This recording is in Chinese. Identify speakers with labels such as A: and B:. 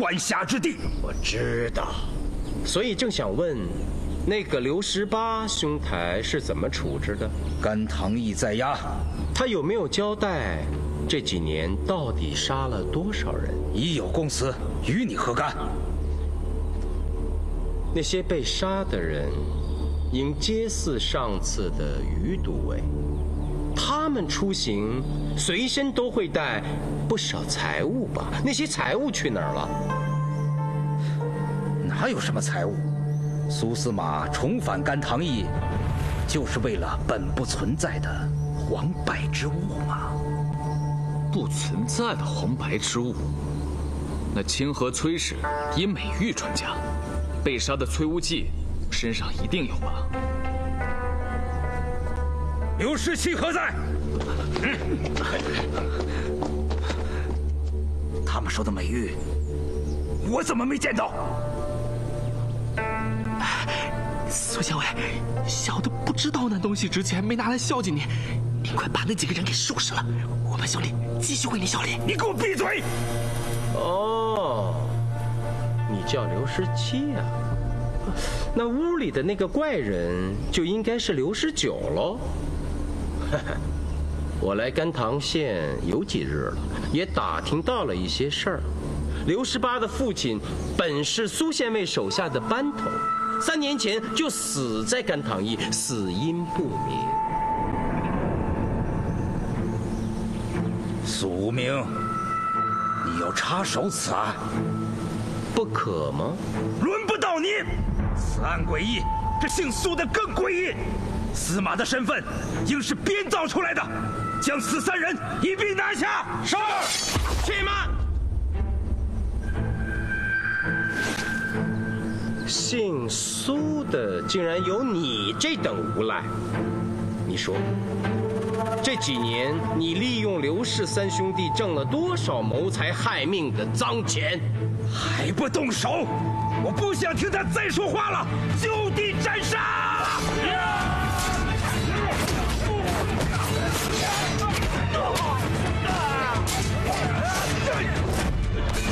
A: 管辖之地。
B: 我知道，所以正想问，那个刘18兄台是怎么处置的？
A: 甘棠义在押，
B: 他有没有交代这几年到底杀了多少人？
A: 已有供词，与你何干？
B: 那些被杀的人，应皆似上次的余都尉。他们出行随身都会带不少财物吧？那些财物去哪儿了？
A: 哪有什么财物？苏司马重返甘棠义，就是为了本不存在的黄白之物嘛。
C: 不存在的黄白之物？那清河崔氏以美玉传家，被杀的崔无忌身上一定有吧？
A: 刘17何在？他们说的美玉，我怎么没见到？
D: 苏县尉，小的不知道那东西值钱，没拿来孝敬你。你快把那几个人给收拾了，我们兄弟继续为你效力。
A: 你给我闭嘴！
B: 哦，你叫刘17啊？那屋里的那个怪人就应该是刘19喽。我来甘棠县有几日了，也打听到了一些事儿。刘18的父亲本是苏县尉手下的班头，3年前就死在甘棠驿，死因不明。
A: 苏无名，你要插手此案，
B: 不可吗？
A: 轮不到你。此案诡异，这姓苏的更诡异。司马的身份应是编造出来的，将此3人一并拿下。是。
B: 且慢！姓苏的竟然有你这等无赖！你说，这几年你利用刘氏3兄弟挣了多少谋财害命的脏钱？
A: 还不动手！我不想听他再说话了，就地斩杀！